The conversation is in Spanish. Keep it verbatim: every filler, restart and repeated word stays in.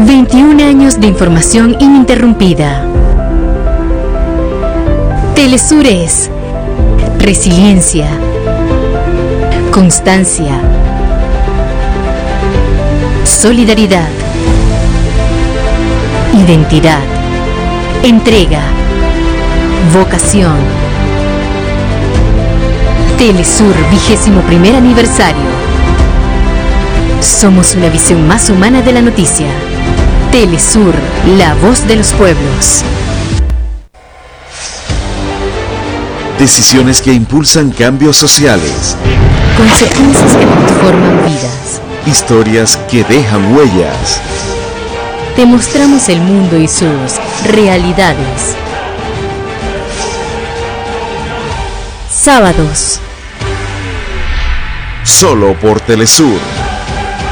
veintiún años de información ininterrumpida. Telesur es resiliencia, constancia, solidaridad, identidad, entrega, vocación. Telesur vigésimo primer aniversario. Somos una visión más humana de la noticia. Telesur, la voz de los pueblos. Decisiones que impulsan cambios sociales. Consecuencias que transforman vidas. Historias que dejan huellas. Te mostramos el mundo y sus realidades. Sábados. Solo por Telesur.